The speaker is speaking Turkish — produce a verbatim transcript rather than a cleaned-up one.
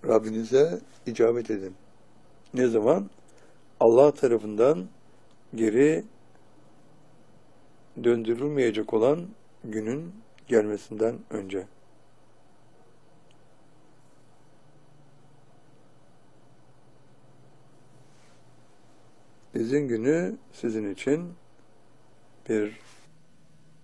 Rabbinize icabet edin. Ne zaman? Allah tarafından geri döndürülmeyecek olan günün gelmesinden önce. İzin günü sizin için bir